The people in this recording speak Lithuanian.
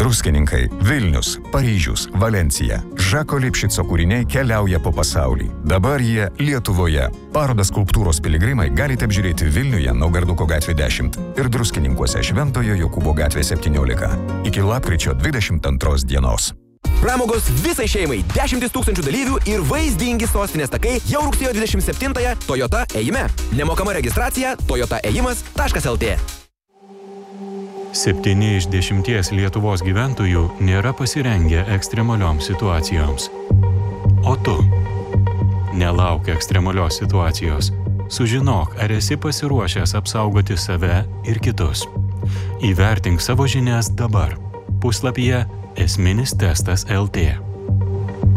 Druskininkai, Vilnius, Paryžius, Valencija. Žako Lipšico kūriniai keliauja po pasaulį. Dabar jie Lietuvoje. Parodą Skulptūros piligrimai galite apžiūrėti Vilniuje Naugarduko gatvė 10 ir Druskininkuose Šventojo Jokūbo gatvė 17. Iki lapkričio 22 dienos. Pramogos visai šeimai, 10 000 dalyvių ir vaizdingi sostinės takai jau rugsėjo 27-ąją Toyota ėjime. Nemokama registracija toyotaėjimas.lt. 7 iš 10 Lietuvos gyventojų nėra pasirengę ekstremalioms situacijoms. O tu? Nelauk ekstremalios situacijos. Sužinok, ar esi pasiruošęs apsaugoti save ir kitus. Įvertink savo žinias dabar. Puslapyje esminis testas LT.